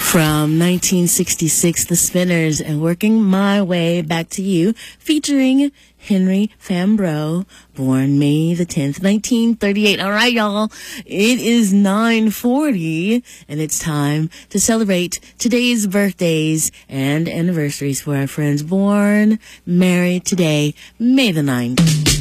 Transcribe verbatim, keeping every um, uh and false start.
From nineteen sixty-six, The Spinners, and Working My Way Back to You, featuring Henry Fambrough, born May the tenth, nineteen thirty-eight. All right, y'all. It is nine forty, and it's time to celebrate today's birthdays and anniversaries for our friends born, married today, May the ninth.